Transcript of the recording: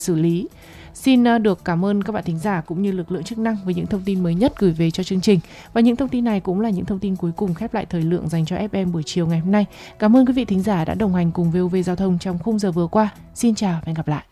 xử lý. Xin được cảm ơn các bạn thính giả cũng như lực lượng chức năng với những thông tin mới nhất gửi về cho chương trình. Và những thông tin này cũng là những thông tin cuối cùng khép lại thời lượng dành cho FM buổi chiều ngày hôm nay. Cảm ơn quý vị thính giả đã đồng hành cùng VOV Giao thông trong khung giờ vừa qua. Xin chào và hẹn gặp lại.